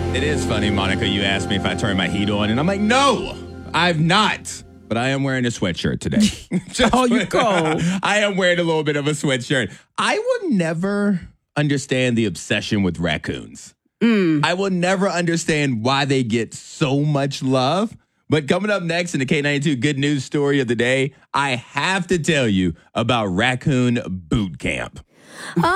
It is funny, Monica. You asked me if I turned my heat on, and I'm like, no, I've not. But I am wearing a sweatshirt today. Oh, you cold. I am wearing a little bit of a sweatshirt. I will never understand the obsession with raccoons. I will never understand why they get so much love. But coming up next in the K92 Good News Story of the Day, I have to tell you about Raccoon Boot Camp.